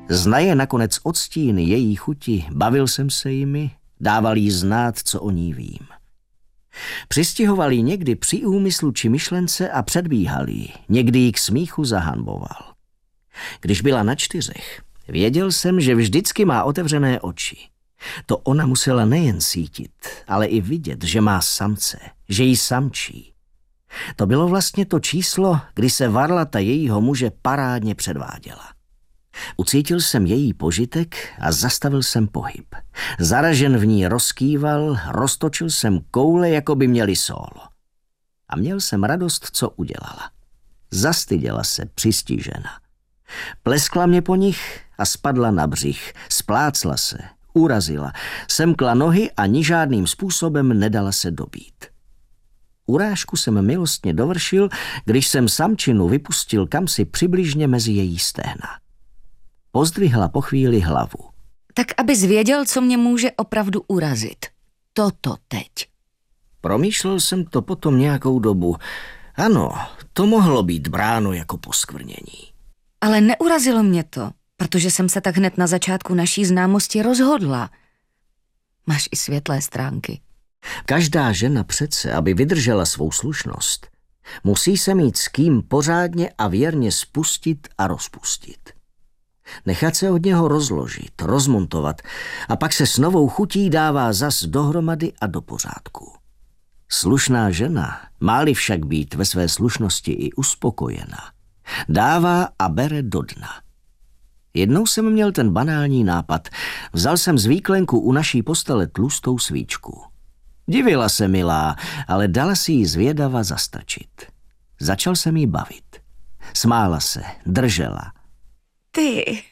Znaje nakonec odstíny její chuti, bavil jsem se jimi, dával jí znát, co o ní vím. Přistihoval jí někdy při úmyslu či myšlence a předbíhal jí, někdy jí k smíchu zahanboval. Když byla na 4, věděl jsem, že vždycky má otevřené oči. To ona musela nejen cítit, ale i vidět, že má samce, že jí samčí. To bylo vlastně to číslo, kdy se varlata jejího muže parádně předváděla. Ucítil jsem její požitek a zastavil jsem pohyb. Zaražen v ní rozkýval, roztočil jsem koule, jako by měli sólo. A měl jsem radost, co udělala. Zastyděla se, přistižena. Pleskla mě po nich a spadla na břich, splácla se, urazila, semkla nohy a ni žádným způsobem nedala se dobít. Urážku jsem milostně dovršil, když jsem samčinu vypustil kamsi přibližně mezi její stehna. Pozdvihla po chvíli hlavu. Tak abys věděl, co mě může opravdu urazit. Toto teď. Promýšlel jsem to potom nějakou dobu. Ano, to mohlo být bráno jako poskvrnění. Ale neurazilo mě to, protože jsem se tak hned na začátku naší známosti rozhodla. Máš i světlé stránky. Každá žena přece, aby vydržela svou slušnost, musí se mít s kým pořádně a věrně spustit a rozpustit. Nechat se od něho rozložit, rozmontovat a pak se s novou chutí dává zas dohromady a do pořádku. Slušná žena, má-li však být ve své slušnosti i uspokojena, dává a bere do dna. Jednou jsem měl ten banální nápad. Vzal jsem z výklenku u naší postele tlustou svíčku. Divila se milá, ale dala si ji zvědava zastrčit. Začal jsem jí bavit. Smála se, držela. Ty,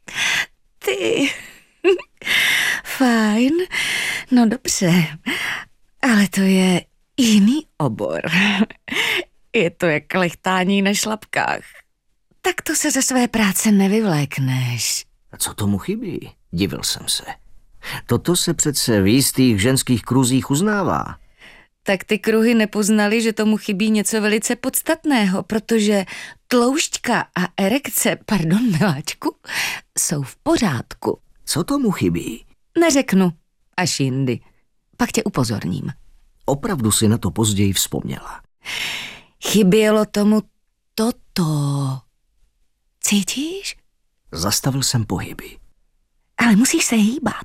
fajn, no dobře, ale to je jiný obor. Je to jak lechtání na šlapkách. Tak to se ze své práce nevyvlékneš. A co tomu chybí? Divil jsem se. Toto se přece v jistých ženských kruzích uznává. Tak ty kruhy nepoznaly, že tomu chybí něco velice podstatného, protože tloušťka a erekce, pardon miláčku, jsou v pořádku. Co tomu chybí? Neřeknu, až jindy. Pak tě upozorním. Opravdu si na to později vzpomněla. Chybělo tomu toto. Cítíš? Zastavil jsem pohyby. Ale musíš se hýbat.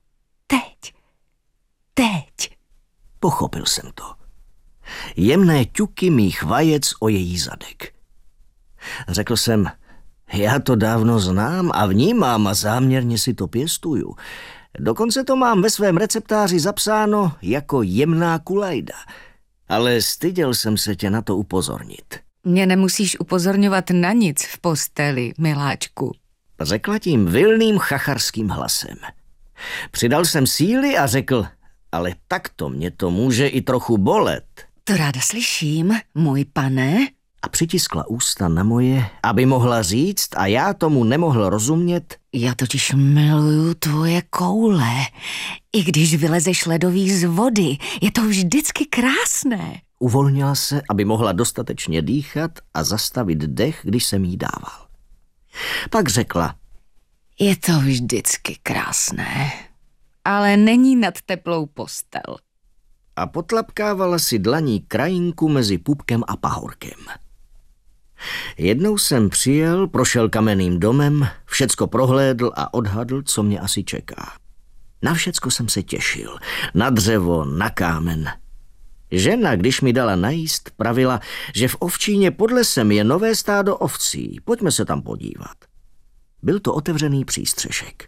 Teď. Pochopil jsem to. Jemné ťuky mých vajec o její zadek. Řekl jsem, já to dávno znám a vnímám a záměrně si to pěstuju. Dokonce to mám ve svém receptáři zapsáno jako jemná kulajda. Ale styděl jsem se tě na to upozornit. Mě nemusíš upozorňovat na nic v posteli, miláčku. Řekla tím vilným chacharským hlasem. Přidal jsem síly a řekl, ale takto mě to může i trochu bolet. To ráda slyším, můj pane. A přitiskla ústa na moje, aby mohla říct a já tomu nemohl rozumět. Já totiž miluju tvoje koule. I když vylezeš ledový z vody, je to vždycky krásné. Uvolnila se, aby mohla dostatečně dýchat a zastavit dech, když jsem jí dával. Pak řekla, je to vždycky krásné, ale není nad teplou postel. A potlapkávala si dlaní krajinku mezi pupkem a pahorkem. Jednou jsem přijel, prošel kamenným domem, všecko prohlédl a odhadl, co mě asi čeká. Na všecko jsem se těšil, na dřevo, na kámen. Žena, když mi dala najíst, pravila, že v ovčíně pod lesem je nové stádo ovcí, pojďme se tam podívat. Byl to otevřený přístřešek.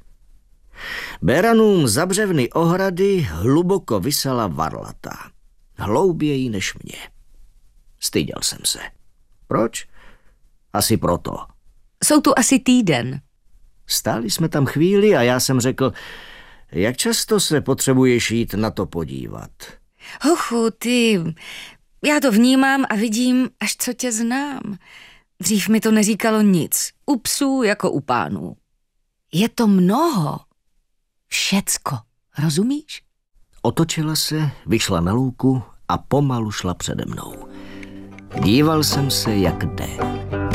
Beranům za břevny ohrady hluboko visela varlata. Hlouběji než mě. Styděl jsem se. Proč? Asi proto. Jsou tu asi týden. Stáli jsme tam chvíli a já jsem řekl, jak často se potřebuješ jít na to podívat? Hochu, ty, já to vnímám a vidím, až co tě znám. Dřív mi to neříkalo nic. U psů jako u pánů. Je to mnoho. Všecko. Rozumíš? Otočila se, vyšla na louku a pomalu šla přede mnou. Díval jsem se, jak jde.